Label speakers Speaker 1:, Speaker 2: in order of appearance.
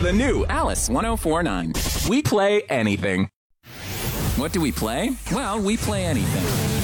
Speaker 1: The new Alice 1049. We play anything. What do we play? Well, we play anything.